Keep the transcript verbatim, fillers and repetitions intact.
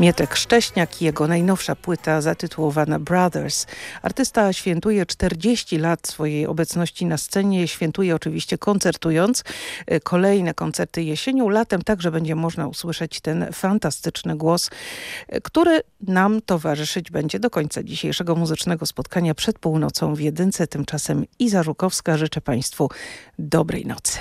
Mietek Szcześniak i jego najnowsza płyta zatytułowana Brothers. Artysta świętuje czterdzieści lat swojej obecności na scenie. Świętuje oczywiście koncertując. Kolejne koncerty jesienią. Latem także będzie można usłyszeć ten fantastyczny głos, który nam towarzyszyć będzie do końca dzisiejszego muzycznego spotkania przed północą w Jedynce. Tymczasem Iza Żukowska. Życzę Państwu dobrej nocy.